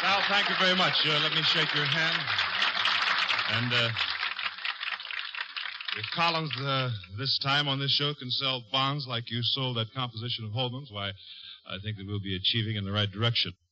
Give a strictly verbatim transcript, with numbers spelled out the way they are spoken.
Sal, thank you very much. Uh, let me shake your hand. And uh, if Collins, uh, this time on this show, can sell bonds like you sold that composition of Holman's, why, I think that we'll be achieving in the right direction.